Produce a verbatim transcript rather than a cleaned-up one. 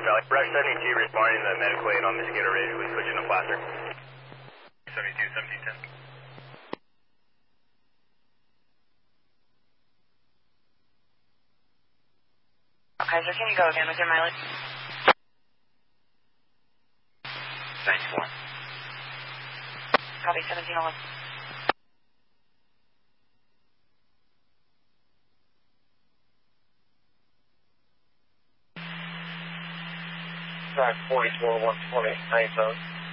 Valley. Rush seventy-two responding to the medical aid on Mosquito Ridge with switching to Placer. seventy-two, seventeen ten. Okay, so can you go again with your mileage? ninety-four. Copy, seventeen oh one. Track forty-four, one twenty, nine zone.